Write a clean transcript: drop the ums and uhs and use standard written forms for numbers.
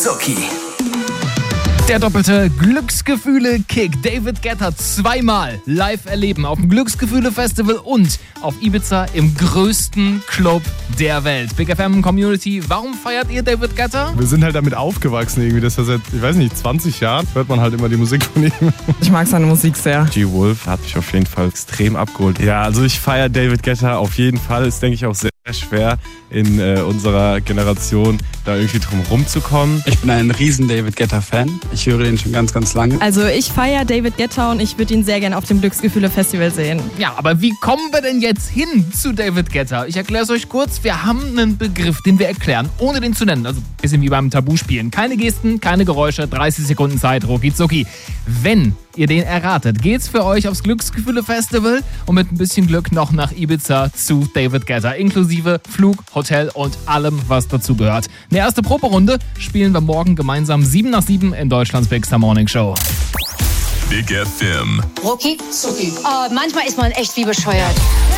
Zucki. Der doppelte Glücksgefühle-Kick. David Guetta zweimal live erleben auf dem Glücksgefühle-Festival und auf Ibiza im größten Club der Welt. Big FM Community, warum feiert ihr David Guetta? Wir sind halt damit aufgewachsen irgendwie. Das ist ja seit, ich weiß nicht, 20 Jahren hört man halt immer die Musik von ihm. Ich mag seine Musik sehr. G-Wolf hat mich auf jeden Fall extrem abgeholt. Ja, also ich feiere David Guetta auf jeden Fall. Ist, denke ich, auch sehr schwer in unserer Generation da irgendwie drum rumzukommen. Ich bin ein riesen David Guetta-Fan. Ich höre den schon ganz, ganz lange. Also ich feiere David Guetta und ich würde ihn sehr gerne auf dem Glücksgefühle-Festival sehen. Ja, aber wie kommen wir denn jetzt hin zu David Guetta? Ich erkläre es euch kurz. Wir haben einen Begriff, den wir erklären, ohne den zu nennen. Also ein bisschen wie beim Tabuspielen. Keine Gesten, keine Geräusche, 30 Sekunden Zeit, rucki zucki. Wenn ihr den erratet, geht's für euch aufs Glücksgefühle-Festival und mit ein bisschen Glück noch nach Ibiza zu David Guetta. Inklusive Flug, Hotel und allem, was dazugehört. Eine erste Proberunde spielen wir morgen gemeinsam 7 nach 7 in Deutschlands Big Star Morning Show. Big FM. Rucki zucki. Manchmal ist man echt wie bescheuert.